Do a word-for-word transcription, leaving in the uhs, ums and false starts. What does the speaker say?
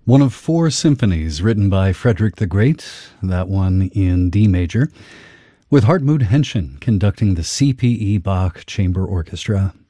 One of four symphonies written by Frederick the Great, that one in D major, with Hartmut Henschen conducting the C P E Bach Chamber Orchestra.